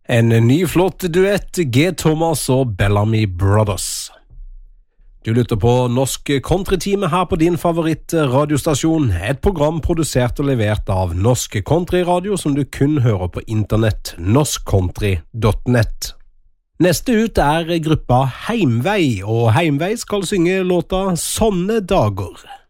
En ny flott duett, G. Thomas og Bellamy Brothers. Du lytter på Norsk Countrytime her på din favoritt-radiostasjon, et program produsert og levert av Norsk Countryradio som du kun hører på internett, norskcountry.net. Neste ut er gruppa Heimvei, og Heimvei skal synge låta «Sånne dager».